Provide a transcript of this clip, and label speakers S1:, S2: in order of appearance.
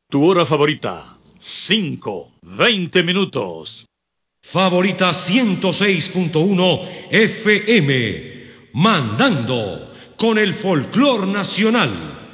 S1: Tu hora favorita, 5, 20 minutos.
S2: Favorita 106.1 FM, mandando con el folclor nacional.